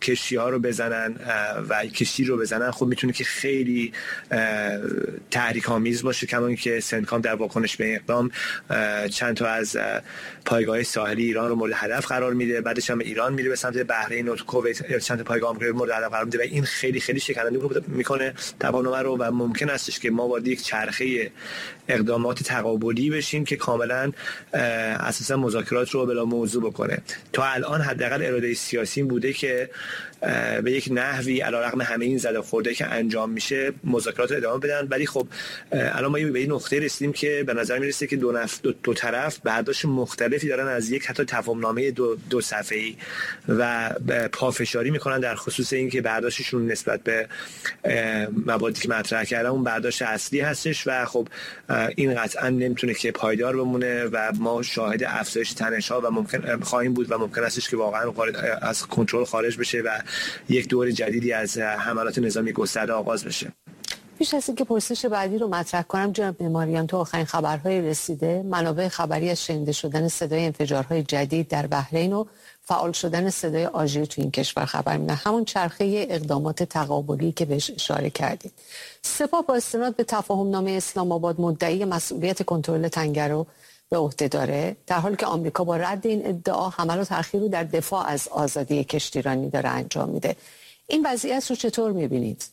کشتی‌ها رو بزنن و کشتی رو بزنن، خب میتونه که خیلی تحریک آمیز باشه. کما اینکه سنتکام در واکنش به اقدام چند تا از پایگاه ساحلی ایران رو مورد هدف قرار میده، بعدش هم ایران میره به سمت بحرین و کویت چند تا پایگاه آمریکایی مورد هدف قرار میده و این خیلی خیلی شکننده میکنه تفاهم رو و ممکن استش که ما وارد یک چرخه اقدامات تقابلی بشیم که کاملا اساسا مذاکرات رو بلا موضوع بکنه. تا الان حداقل اراده سیاسی بوده که به یک نحوی علیرغم همه این زده خورده که انجام میشه مذاکرات رو ادامه بدن، ولی خب الان ما به این نقطه رسیدیم که به نظر میرسه که دو طرف برداشت مختلفی دارن از یک حتی تفاهمنامه دو صفحه‌ای و پافشاری میکنن در خصوص اینکه برداشتشون نسبت به مبادی که مطرح کردن اون برداشت اصلی هستش و خب این قطعا نمیتونه که پایدار بمونه و ما شاهد افزایش تنش‌ها و ممکن خواهیم بود و ممکن استش که واقعا از کنترل خارج بشه و یک دور جدیدی از حملات نظامی گسترده آغاز بشه. پیش از اینکه پرسش بعدی رو مطرح کنم، جناب معماریان، تو آخرین خبرهای رسیده منابع خبری از شنیده شدن صدای انفجارهای جدید در بحرین و فعال شدن صدای آژیر تو این کشور خبر میدن، همون چرخه اقدامات تقابلی که بهش اشاره کردید. سپاه با استناد به تفاهمنامه اسلام آباد مدعی مسئولیت کنترل تنگه رو به عهده داره، در حالی که آمریکا با رد این ادعا حملات اخیر رو در دفاع از آزادی کشتیرانی داره انجام میده. این وضعیت رو چطور میبینید؟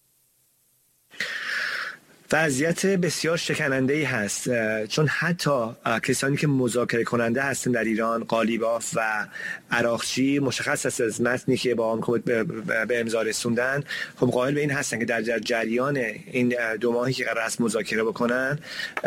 وضعیت بسیار شکننده‌ای هست، چون حتی کسانی که مذاکره کننده هستن در ایران، قالیباف و عراقچی، مشخص است از متنی که با آمریکا به امضا رسوندن، خب قائل به این هستن که در جریان این 2 ماهی که قرار است مذاکره بکنن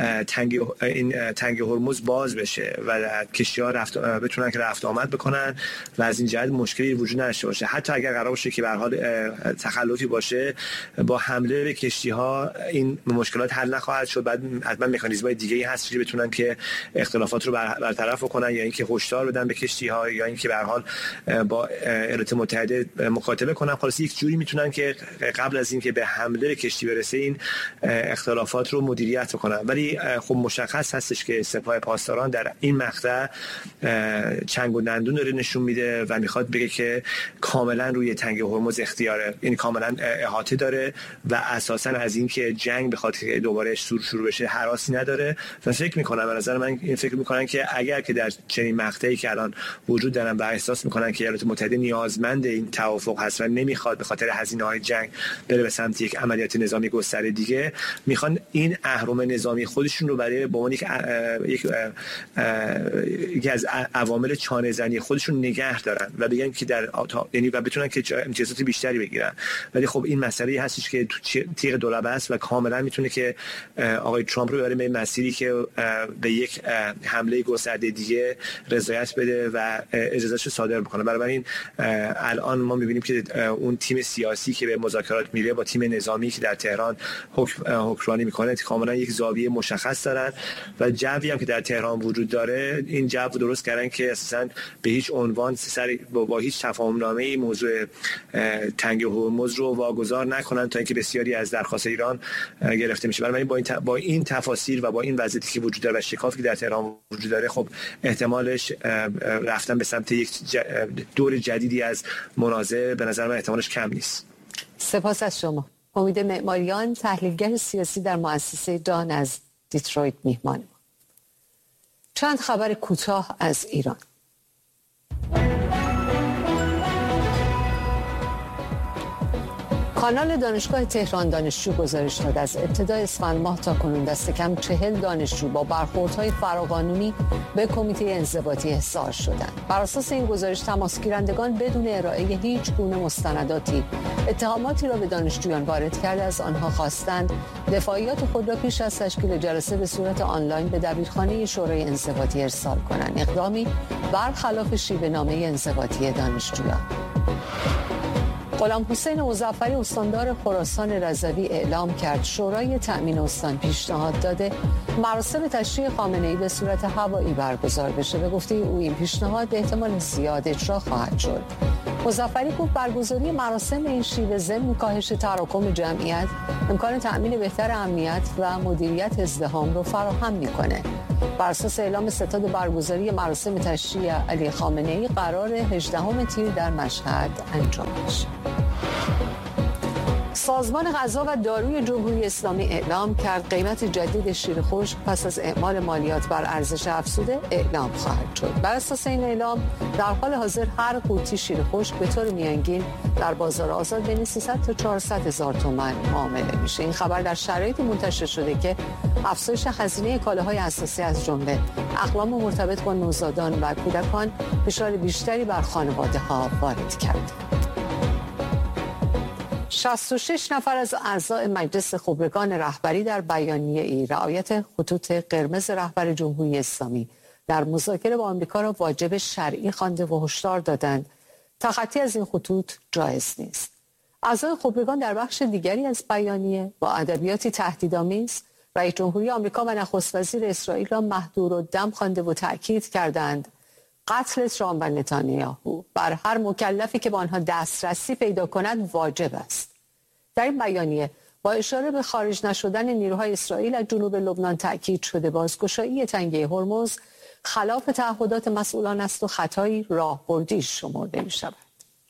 تنگ هرمز باز بشه و کشتی‌ها بتونن که رفت آمد بکنن و از این جهت مشکلی وجود نداشته باشه. حتی اگر قرار باشه که به هر حال تخلفی باشه، با حمله به کشتی‌ها این مشکلات حل نخواهد شد. بعد حتما مکانیزم‌های دیگه‌ای هست که بتونن که اختلافات رو برطرف کنن، یا اینکه هشدار بدن به کشتی‌ها، یا اینکه به هر حال با ایالات متحده مکاتبه کنن. خلاص یک جوری میتونن که قبل از اینکه به حمله به کشتی برسه این اختلافات رو مدیریت کنن. ولی خب مشخص هستش که سپاه پاسداران در این مقطع چنگ و دندون داره نشون میده و میخواد بگه که کاملا روی تنگه هرمز اختیاره، یعنی کاملا احاطه داره و اساسا از اینکه جنگ بخواد دوباره شروع بشه هراسی نداره. و فکر میکنم، به نظر من این فکر میکنن که اگر که در چنین مقطعی که الان وجود دارن و احساس میکنن که ایالات متحده نیازمند این توافق هست و نمیخواد به خاطر هزینه‌های جنگ بره به سمت یک عملیات نظامی گسترده دیگه، میخوان این اهرم نظامی خودشون رو برای به عنوان یکی از عوامل چانه زنی خودشون نگه دارن و بگن که یعنی و بتونن که امتیازات بیشتری بگیرن. ولی خب این مسئله هستش که تو تیغ دولبه است و کاملا میتونه که آقای ترامپ رو ببره به مسیری که به یک حمله گسترده دیگه رضایت بده و اجازهش رو صادر بکنه. بنابراین الان ما میبینیم که اون تیم سیاسی که به مذاکرات میره با تیم نظامی که در تهران حکمرانی میکنه کاملا یک زاویه مشخص دارن و جوی هم که در تهران وجود داره، این جو درست کردن که اساسا به هیچ عنوان با هیچ تفاهمنامه‌ای موضوع تنگ هرمز رو واگذار نکنن تا اینکه بسیاری از درخواست ایران گرفته میشه. برای با این تفاصیل و با این وضعیتی که وجود داره و شکافی که در تهران وجود داره، خب احتمالش رفتن به سمت یک دور جدیدی از منازعه به نظر من احتمالش کم نیست. سپاس از شما. امید معماریان، تحلیلگر سیاسی در مؤسسه دان از دیترویت میهمان. چند خبر کوتاه از ایران. کانال دانشگاه تهران دانشجو گزارش داد از ابتدای اسفند ماه تا کنون دست کم 40 دانشجو با برخوردهای فراقانونی به کمیته انضباطی احضار شدند. بر اساس این گزارش تماسگیرندگان بدون ارائه هیچ گونه مستنداتی اتهاماتی را به دانشجویان وارد کرده از آنها خواستند دفاعیات خود را پیش از تشکیل جلسه به صورت آنلاین به دبیرخانه شورای انضباطی ارسال کنند، اقدامی برخلاف شیوه‌نامه انضباطی دانشجویان. غلام حسین مظفری استاندار خراسان رضوی اعلام کرد شورای تأمین استان پیشنهاد داده مراسم تشییع خامنه‌ای به صورت هوایی برگزار بشه. به گفته او این پیشنهاد به احتمال زیاد اجرا خواهد شد. مظفری گفت برگزاری مراسم این شیوه ضمن کاهش تراکم جمعیت امکان تأمین بهتر امنیت و مدیریت ازدحام رو فراهم میکنه. بر اساس اعلام ستاد برگزاری مراسم تشییع علی خامنه‌ای قرار 18 تیر در مشهد انجام بشه. سازمان غذا و داروی جمهوری اسلامی اعلام کرد قیمت جدید شیر خشک پس از اعمال مالیات بر ارزش افزوده اعلام خواهد شد. بر اساس این اعلام در حال حاضر هر قوطی شیر خشک به طور میانگین در بازار آزاد بین 300 تا 400 هزار تومان معامله میشه. این خبر در شرایطی منتشر شده که افزایش هزینه کالاهای اساسی از جمله اقلام مرتبط با نوزادان و کودکان فشار بیشتری بر خانواده‌ها وارد کرد. 66 نفر از اعضای مجلس خبرگان رهبری در بیانیه‌ای رعایت خطوط قرمز رهبر جمهوری اسلامی در مذاکره با آمریکا را واجب شرعی خوانده و هشدار دادند تخطی از این خطوط جایز نیست. اعضای خبرگان در بخش دیگری از بیانیه با ادبیاتی تهدیدآمیز رئیس جمهوری آمریکا و نخست وزیر اسرائیل را مهدورالدم خوانده و تأکید کردند قتل ترامپ و نتانیاهو بر هر مکلفی که به آنها دسترسی پیدا کند واجب است. در این بیانیه با اشاره به خارج نشدن نیروهای اسرائیل از جنوب لبنان تأکید شده بازگشایی تنگه هرمز خلاف تعهدات مسئولان است و خطایی راهبردی شمرده می شود.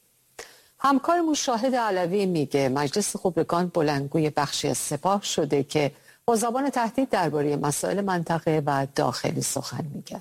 همکار مشاهد علوی میگه مجلس خبرگان بلندگوی بخشی از سپاه شده که با زبان تهدید درباره مسائل منطقه و داخلی سخن میگه.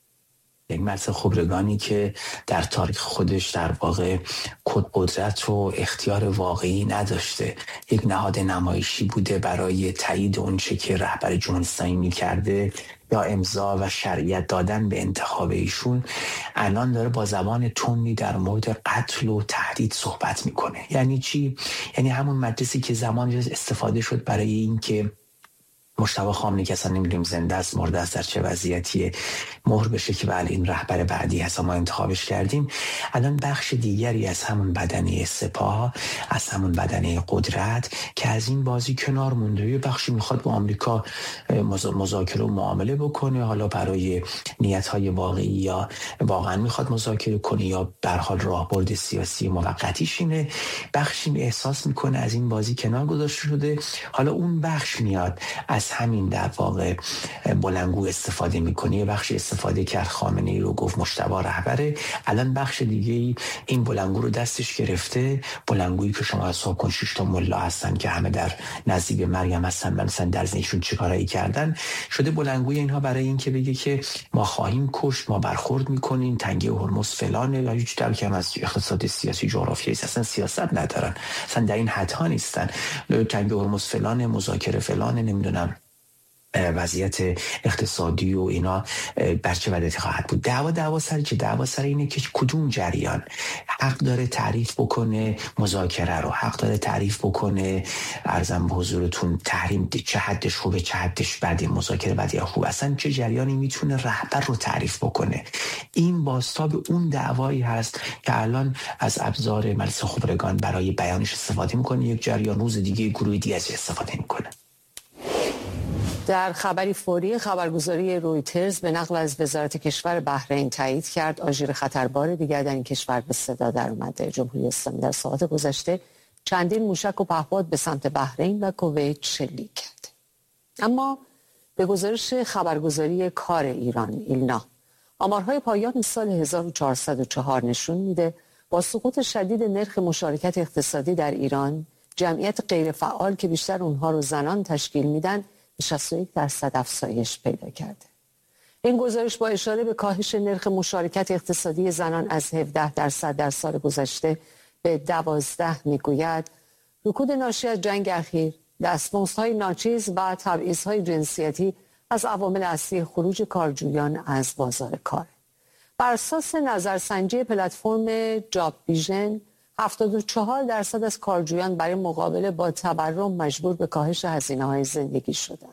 یک مجلس خبرگانی که در تاریخ خودش در واقع قدرت و اختیار واقعی نداشته، یک نهاد نمایشی بوده برای تایید اونچه که رهبر جمهوری اسلامی می‌کرده یا امضا و شرعیت دادن به انتخاب ایشون، الان داره با زبان تندی در مورد قتل و تهدید صحبت میکنه. یعنی چی؟ یعنی همون مجلسی که زمانی استفاده شد برای این که مجتبی خامنه‌ای که اصلا نمی‌دونیم زنده است مرده است در چه وضعیتیه مهر بشه که بله این رهبر بعدی هست ما انتخابش کردیم، الان بخش دیگری از همون بدنه سپاه، از همون بدنه قدرت که از این بازی کنار مونده، یه بخشی میخواد با آمریکا مذاکره و معامله بکنه، حالا برای نیت‌های واقعی یا واقعا میخواد مذاکره کنه یا به هر حال راهبرد سیاسی موقتیش اینه. بخشی احساس میکنه از این بازی کنار گذاشته شده، حالا اون بخش میاد از همین در واقع بلندگو استفاده میکنه. یه بخش استفاده کرد خامنه‌ای رو گفت مجتبی رهبره، الان بخش دیگه این بلندگو رو دستش گرفته، بلندگویی که شما حساب کن 6 تا ملا هستن که همه در نزدیک مریم هستن، مثلا در ذهنشون چیکارایی کردن شده بلندگوی اینها برای این که بگه که ما خواهیم کشت، ما برخورد میکنیم، تنگه هرمز فلانه، یا هیچ درکی هم از اقتصاد سیاسی جغرافیایی اصلا سیاست ندارن، اصلا در این حدها نیستن، تنگه هرمز فلانه، مذاکره فلانه، نمیدونم وضعیت اقتصادی و اینا بر چه وضعیتی خواهد بود. دعوا سر چه؟ دعوا سر اینه که کدوم جریان حق داره تعریف بکنه مذاکره رو، حق داره تعریف بکنه ارزم به حضورتون تحریم چه حدش خوبه چه حدش بده، مذاکره بده یا خوب، اصلا چه جریانی میتونه رهبر رو تعریف بکنه. این بازتاب اون دعوایی هست که الان از ابزار مجلس خبرگان برای بیانش استفاده میکنه، یک جریان روز دیگه گروه دیگه استفاده میکنه. در خبری فوری خبرگزاری رویترز به نقل از وزارت کشور بحرین تایید کرد آژیر خطربار دیگر در این کشور به صدا در اومده. جمهوری اسلامی در ساعات گذشته چندین موشک و پهپاد به سمت بحرین و کویت شلیک کرد. اما به گزارش خبرگزاری کار ایران ایلنا، آمارهای پایان سال 1404 نشون میده با سقوط شدید نرخ مشارکت اقتصادی در ایران، جمعیت غیرفعال که بیشتر اونها رو زنان تشکیل میدن 61% افزایش پیدا کرده. این گزارش با اشاره به کاهش نرخ مشارکت اقتصادی زنان از 17% در سال گذشته به 12 میگوید رکود ناشی از جنگ اخیر، دستمزدهای ناچیز و تبعیض‌های جنسیتی از عوامل اصلی خروج کارجویان از بازار کار. بر اساس نظرسنجی پلتفرم جاب ویژن 74% از کارجویان برای مقابله با تورم مجبور به کاهش هزینه‌های زندگی شدند.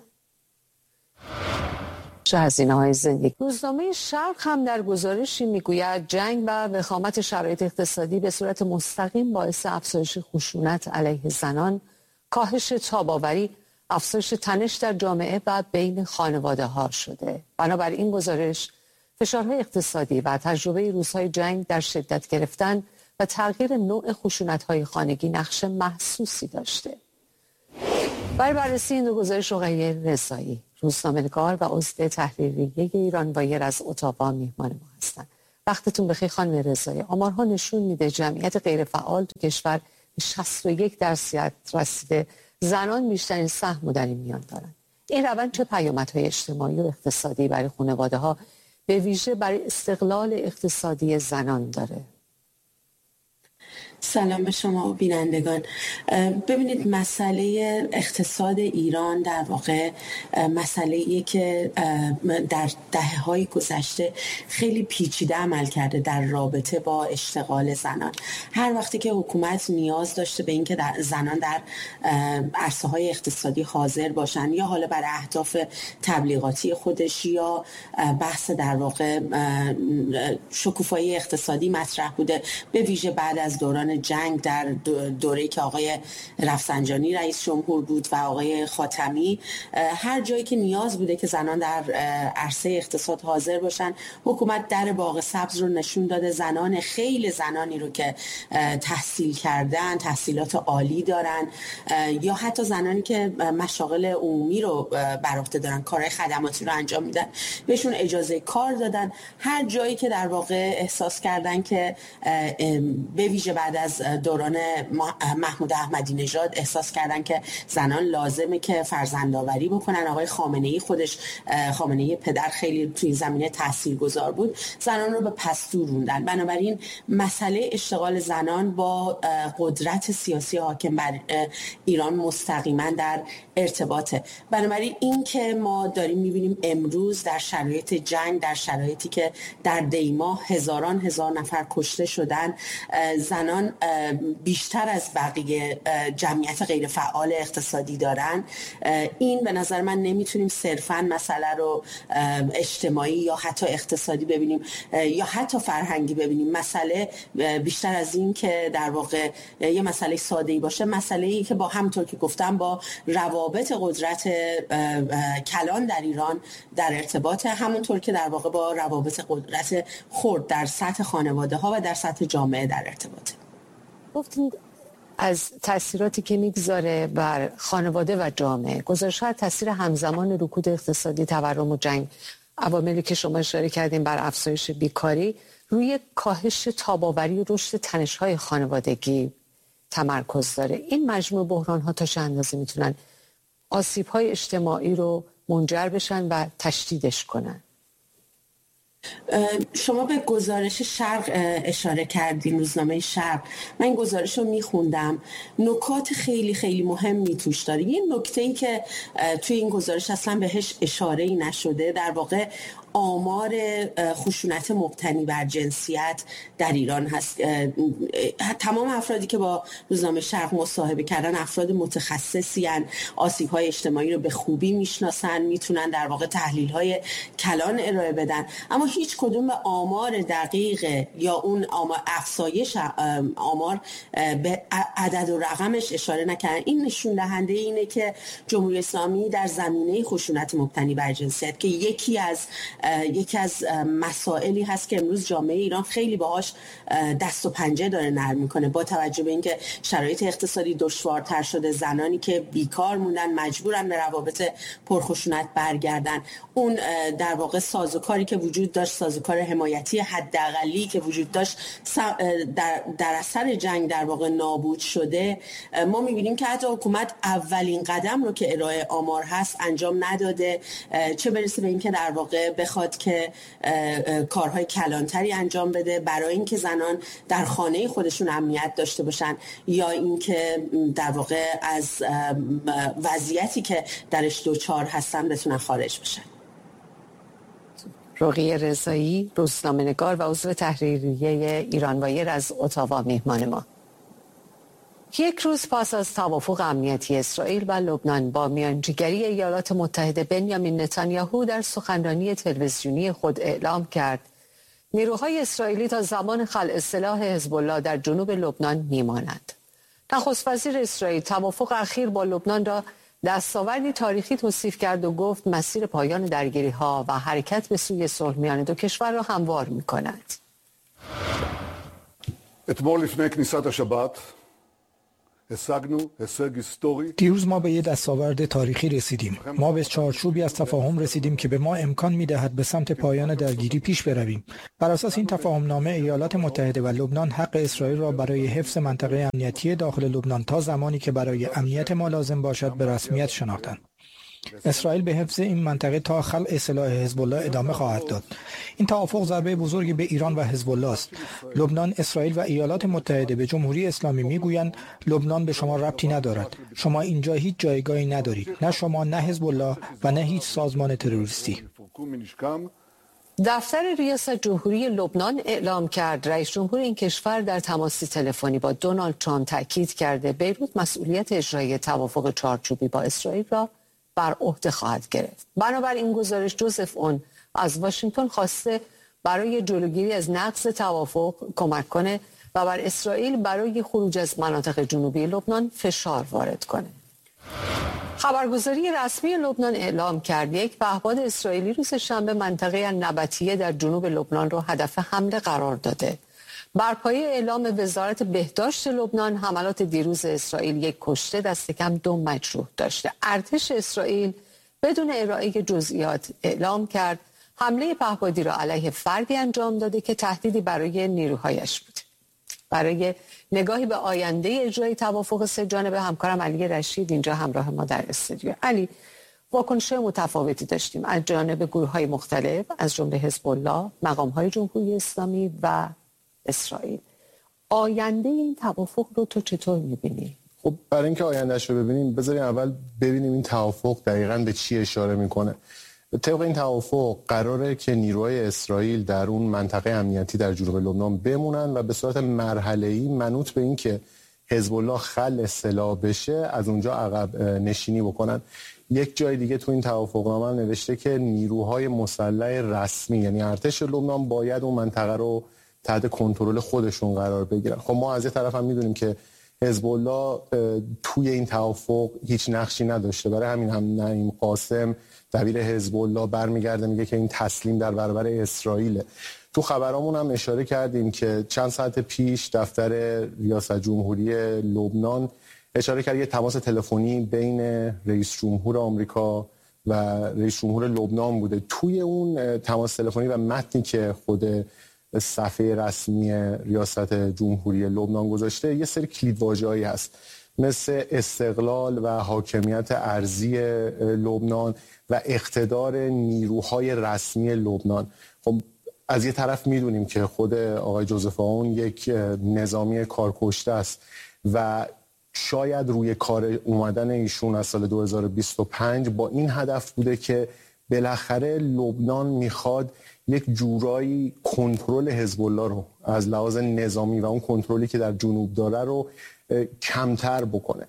روزنامه شرق هم در گزارشی میگوید جنگ و وخامت شرایط اقتصادی به صورت مستقیم باعث افزایش خشونت علیه زنان، کاهش تاب‌آوری، افزایش تنش در جامعه و بین خانواده‌ها شده. بنابراین گزارش فشارهای اقتصادی و تجربه روزهای جنگ در شدت گرفتن و تغییر نوع خشونت‌های خانگی نقش محسوسی داشته. برای بررسی این دو گزارش رقیه رضایی، روزنامه‌نگار و عضو تحریریه ایرانوایر از اتاوا میهمان ما هستند. وقتتون بخیر خانم رضایی. آمارها نشون میده جمعیت غیرفعال تو کشور 61% رسیده. زنان بیشترین سهم در این میان دارن. این روند چه پیامدهای اجتماعی و اقتصادی برای خانواده‌ها به ویژه برای استقلال اقتصادی زنان داره؟ سلام به شما بینندگان. ببینید، مسئله اقتصاد ایران در واقع مسئله‌ایه که در دهه‌های گذشته خیلی پیچیده عمل کرده در رابطه با اشتغال زنان. هر وقتی که حکومت نیاز داشته به اینکه زنان در عرصه‌های اقتصادی حاضر باشن، یا حالا برای اهداف تبلیغاتی خودش یا بحث در واقع شکوفایی اقتصادی مطرح بوده، به ویژه بعد از دوران جنگ در دوره‌ای که آقای رفسنجانی رئیس جمهور بود و آقای خاتمی، هر جایی که نیاز بوده که زنان در عرصه اقتصاد حاضر باشن، حکومت در باغ سبز رو نشون داده. خیلی زنانی رو که تحصیل کردن، تحصیلات عالی دارن، یا حتی زنانی که مشاغل عمومی رو بر عهده دارن، کارهای خدماتی رو انجام میدن، بهشون اجازه کار دادن. هر جایی که در واقع احساس کردن که به ویژه بعد از دوران محمود احمدی نژاد احساس کردن که زنان لازمه که فرزندآوری بکنن، آقای خامنه‌ای خودش، خامنه‌ای پدر خیلی توی این زمینه تاثیرگذار بود، زنان رو به پستو روندن. بنابراین مسئله اشتغال زنان با قدرت سیاسی حاکم بر ایران مستقیما در ارتباطه. بنابراین این که ما داریم می‌بینیم امروز در شرایط جنگ، در شرایطی که در دیماه هزاران نفر کشته شدن، زنان بیشتر از بقیه جمعیت غیر فعال اقتصادی دارن، این به نظر من نمیتونیم صرفاً مسئله رو اجتماعی یا حتی اقتصادی ببینیم یا حتی فرهنگی ببینیم. مسئله بیشتر از این که در واقع یه مسئله ساده‌ای باشه، مسئله‌ای که با همونطور که گفتم با روابط قدرت کلان در ایران در ارتباط، همونطور که در واقع با روابط قدرت خرد در سطح خانواده‌ها و در سطح جامعه در ارتباطه. گفتید از تأثیراتی که میگذاره بر خانواده و جامعه، گزارش‌ها تأثیر همزمان رکود اقتصادی، تورم و جنگ، عواملی که شما اشاره کردین بر افزایش بیکاری، روی کاهش تاب‌آوری و رشد تنش‌های خانوادگی تمرکز داره. این مجموع بحران‌ها تا چه اندازه میتونن آسیب‌های اجتماعی رو منجر بشن و تشدیدش کنن؟ شما به گزارش شرق اشاره کردین، روزنامه شرق. من این گزارش رو میخوندم، نکات خیلی خیلی مهمی توش داره. یه نکته‌ای که توی این گزارش اصلا بهش اشاره‌ای نشده، در واقع آمار خشونت مبتنی بر جنسیت در ایران هست. تمام افرادی که با روزنامه شرق مصاحبه کردن افراد متخصصی هستند، آسیب‌های اجتماعی رو به خوبی میشناسن، میتونن در واقع تحلیل‌های کلان ارائه بدن، اما هیچ کدوم به آمار دقیق یا اون افزایش آمار به عدد و رقمش اشاره نکردن. این نشون دهنده اینه که جمهوری اسلامی در زمینه خشونت مبتنی بر جنسیت که یکی از مسائلی هست که امروز جامعه ایران خیلی باهاش دست و پنجه داره نرم میکنه، با توجه به اینکه شرایط اقتصادی دشوارتر شده، زنانی که بیکار موندن مجبورن به روابط پرخشونت برگردن، اون در واقع سازوکاری که وجود داشت، سازوکار حمایتی حداقلی که وجود داشت در اثر جنگ در واقع نابود شده. ما میبینیم که حتی حکومت اولین قدم رو که ارائه آمار هست انجام نداده، چه برسه به اینکه در واقع بخواد که کارهای کلانتری انجام بده برای اینکه زنان در خانه خودشون امنیت داشته باشن، یا اینکه در واقع از وضعیتی که درش دوچار هستن بتونن خارج بشن. رقیه رضایی، روزنامه‌نگار و عضو تحریریه ایرانوایر از اتاوا میهمان ما. یک روز پس از توافق امنیتی اسرائیل و لبنان با میانجیگری ایالات متحده، بنیامین نتانیاهو در سخنرانی تلویزیونی خود اعلام کرد نیروهای اسرائیلی تا زمان خلع سلاح حزب الله در جنوب لبنان میمانند. نخست وزیر اسرائیل توافق اخیر با لبنان را دستاوردی تاریخی توصیف کرد و گفت مسیر پایان درگیری‌ها و حرکت به سوی صلح میان دو کشور را هموار می‌کند. אתמול לפני כניסת השבת השגנו הישג היסטורי. دیروز ما به یک دستاورد تاریخی رسیدیم. ما به چارچوبی از تفاهم رسیدیم که به ما امکان می‌دهد به سمت پایان درگیری پیش برویم. بر اساس این تفاهم نامه ایالات متحده و لبنان حق اسرائیل را برای حفظ منطقه امنیتی داخل لبنان تا زمانی که برای امنیت ما لازم باشد به رسمیت شناختند. اسرائیل به حفظ این منطقه تا خلع سلاح حزب الله ادامه خواهد داد. این توافق ضربه بزرگی به ایران و حزب الله است. لبنان، اسرائیل و ایالات متحده به جمهوری اسلامی میگویند لبنان به شما ربطی ندارد. شما اینجا هیچ جایگاهی ندارید. نه شما، نه حزب الله و نه هیچ سازمان تروریستی. دفتر ریاست جمهوری لبنان اعلام کرد رئیس جمهور این کشور در تماس تلفنی با دونالد ترامپ تاکید کرده بیروت مسئولیت اجرای توافق چارچوبی با اسرائیل را بر عهده خواهد گرفت. بنابراین گزارش جوزف اون از واشنگتن خواسته برای جلوگیری از نقض توافق کمک کنه و بر اسرائیل برای خروج از مناطق جنوبی لبنان فشار وارد کنه. خبرگزاری رسمی لبنان اعلام کرد یک پهپاد اسرائیلی روز شنبه منطقه نبطیه در جنوب لبنان را هدف حمله قرار داده. بر پایه اعلام وزارت بهداشت لبنان، حملات دیروز اسرائیل یک کشته دست کم 2 مجروح داشته. ارتش اسرائیل بدون ارائه جزئیات اعلام کرد حمله پهپادی را علیه فردی انجام داده که تهدیدی برای نیروهایش بود. برای نگاهی به آینده اجرای توافق سه‌جانبه همکارم علی رشید اینجا همراه ما در استودیو. علی، واکنش متفاوتی داشتیم از جانب گروه‌های مختلف از جمله حزب الله، مقام‌های جمهوری اسلامی و اسرائیل. آینده این توافق رو تو چطور می‌بینی؟ خب برای اینکه آیندهش رو ببینیم بذاریم اول ببینیم این توافق دقیقاً به چی اشاره میکنه. طبق این توافق قراره که نیروهای اسرائیل در اون منطقه امنیتی در جنوب لبنان بمونن و به صورت مرحله‌ای منوط به این که حزب الله خلع سلاح بشه از اونجا عقب نشینی بکنن. یک جای دیگه تو این توافقنامه نوشته که نیروهای مسلح رسمی یعنی ارتش لبنان باید اون منطقه رو تحت کنترل خودشون قرار بگیرن. خب ما از یه طرف هم میدونیم که حزب الله توی این توافق هیچ نقشی نداشته. برای همین هم نعیم قاسم دبیر حزب الله برمیگرده میگه که این تسلیم در برابر اسرائیل. تو خبرامون هم اشاره کردیم که چند ساعت پیش دفتر ریاست جمهوری لبنان اشاره کرد یه تماس تلفنی بین رئیس جمهور آمریکا و رئیس جمهور لبنان بوده. توی اون تماس تلفنی و متنی که خود صفحه رسمی ریاست جمهوری لبنان گذاشته یه سری کلیدواژه‌ای هست مثل استقلال و حاکمیت ارضی لبنان و اقتدار نیروهای رسمی لبنان. خب از یه طرف میدونیم که خود آقای جوزف اون یک نظامی کارکشته است و شاید روی کار اومدن ایشون از سال 2025 با این هدف بوده که بالاخره لبنان میخواد یک جورایی کنترل حزب الله رو از لحاظ نظامی و اون کنترلی که در جنوب داره رو کمتر بکنه.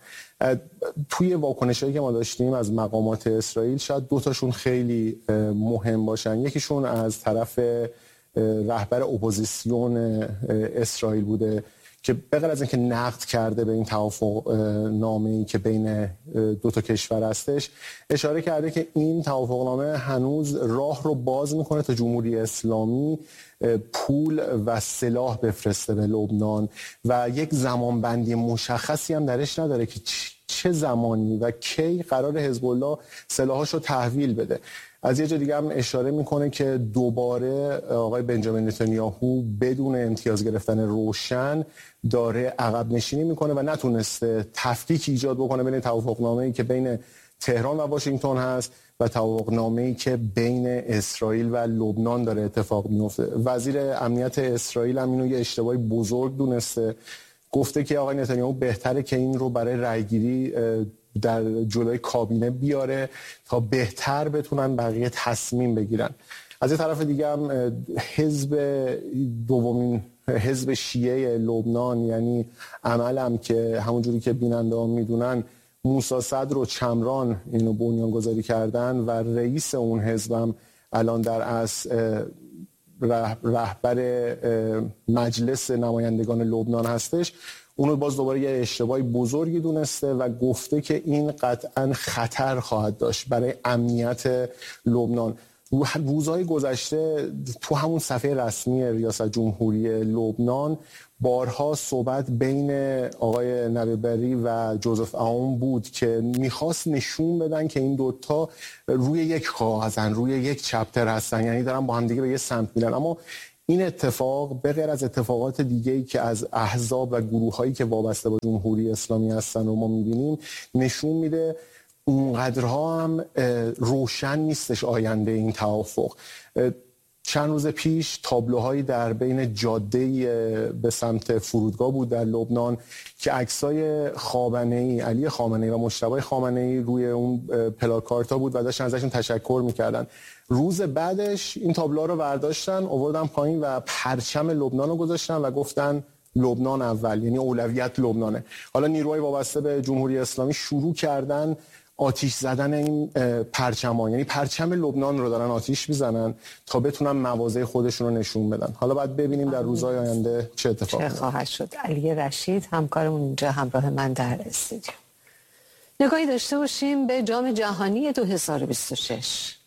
توی واکنشایی که ما داشتیم از مقامات اسرائیل شاید 2 تاشون خیلی مهم باشن. یکیشون از طرف رهبر اپوزیسیون اسرائیل بوده که بغیر از اینکه نقد کرده به این توافق نامه‌ای که بین 2 تا کشور هستش اشاره کرده که این توافق نامه هنوز راه رو باز میکنه تا جمهوری اسلامی پول و سلاح بفرسته به لبنان و یک زمانبندی مشخصی هم درش نداره که چه زمانی و کی قرار حزب الله سلاحاش رو تحویل بده. از یه جا دیگه هم اشاره میکنه که دوباره آقای بنجامین نتانیاهو بدون امتیاز گرفتن روشن داره عقب نشینی میکنه و نتونسته تفکیک ایجاد بکنه بین توافقنامه‌ای که بین تهران و واشنگتن هست و توافقنامه‌ای که بین اسرائیل و لبنان داره اتفاق میفته. وزیر امنیت اسرائیل هم اینو یه اشتباهی بزرگ دونسته، گفته که آقای نتانیاهو بهتره که این رو برای رأیگیری در جلوی کابینه بیاره تا بهتر بتونن بقیه تصمیم بگیرن. از یه طرف دیگه هم دومین حزب شیعه لبنان یعنی عمل هم که همونجوری که بیننده ها میدونن موسی صدر و چمران اینو بنیانگذاری کردن و رئیس اون حزب هم الان در اصل رهبر مجلس نمایندگان لبنان هستش. اونو باز دوباره یه اشتباهی بزرگی دونسته و گفته که این قطعا خطر خواهد داشت برای امنیت لبنان. روزهای گذشته تو همون صفحه رسمی ریاست جمهوری لبنان بارها صحبت بین آقای نبیبری و جوزف عون بود که میخواست نشون بدن که این دوتا روی یک کاغذن، روی یک چپتر هستن، یعنی دارن با هم دیگه به یه سمت میرن. اما این اتفاق به غیر از اتفاقات دیگه‌ای که از احزاب و گروه‌هایی که وابسته با جمهوری اسلامی هستن و ما می‌بینیم نشون میده اونقدرها هم روشن نیستش آینده این توافق. چند روز پیش تابلوهایی در بین جاده به سمت فرودگاه بود در لبنان که عکسای خامنه‌ای، علی خامنه‌ای و مجتبی خامنه‌ای روی اون پلاکارتا بود و داشتن ازشون تشکر می‌کردن. روز بعدش این تابلوها رو برداشتن، آوردن پایین و پرچم لبنان رو گذاشتن و گفتن لبنان اول، یعنی اولویت لبنانه. حالا نیروهای وابسته به جمهوری اسلامی شروع کردن آتیش زدن این پرچم‌ها، یعنی پرچم لبنان رو دارن آتیش میزنن تا بتونن مواضع خودشون رو نشون بدن. حالا باید ببینیم در روزهای آینده چه اتفاقی خواهد شد. علی رشید همکارمون اینجا همراه من در استودیو. نگاهی داشته باشیم به جام جهانی 2026.